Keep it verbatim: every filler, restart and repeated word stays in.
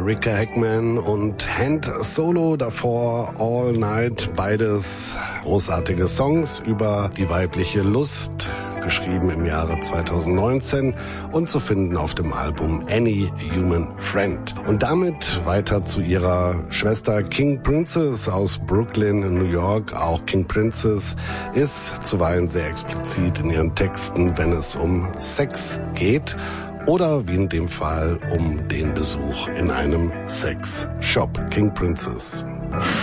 Ricka Hackman und Hand Solo, davor All Night, beides großartige Songs über die weibliche Lust, geschrieben im Jahre zweitausendneunzehn und zu finden auf dem Album Any Human Friend. Und damit weiter zu ihrer Schwester King Princess aus Brooklyn in New York. Auch King Princess ist zuweilen sehr explizit in ihren Texten, wenn es um Sex geht oder wie in dem Fall um den Besuch in einem Sexshop. King Princess.